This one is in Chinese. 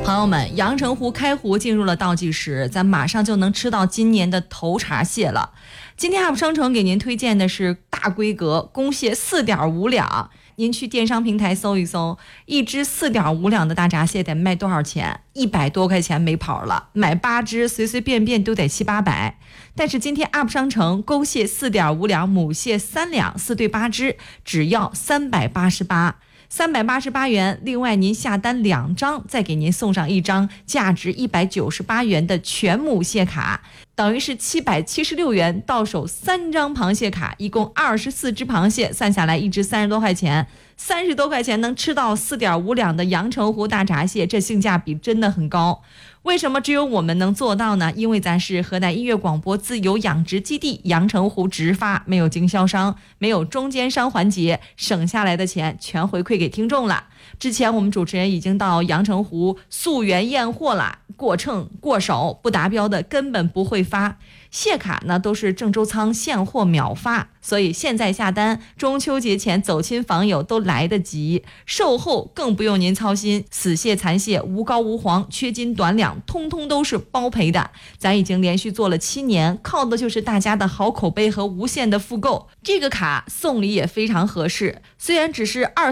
朋友们，阳澄湖开湖进入了倒计时，咱马上就能吃到今年的头茬蟹了。今天 UP 商城给您推荐的是大规格公蟹4.5两，您去电商平台搜一搜，一只4.5两的大闸蟹得卖多少钱？100多块钱没跑了，买8只随随便便都得7、800。但是今天 UP 商城公蟹4.5两，母蟹3两，4对8只，只要388元，另外您下单2张，再给您送上1张价值198元的全母蟹卡，等于是776元到手3张螃蟹卡，一共24只螃蟹，算下来一只30多块钱，30多块钱能吃到4.5两的阳澄湖大闸蟹，这性价比真的很高。为什么只有我们能做到呢？因为咱是河南音乐广播自由养殖基地，阳澄湖直发，没有经销商，没有中间商环节，省下来的钱全回馈给听众了。之前我们主持人已经到阳澄湖溯源验货了，过秤过手不达标的根本不会发。蟹卡呢都是郑州仓现货秒发，所以现在下单，中秋节前走亲访友都来得及，售后更不用您操心，死蟹残蟹无膏无黄，缺斤短两，通通都是包赔的。咱已经连续做了7年，靠的就是大家的好口碑和无限的复购。这个卡送礼也非常合适，虽然只是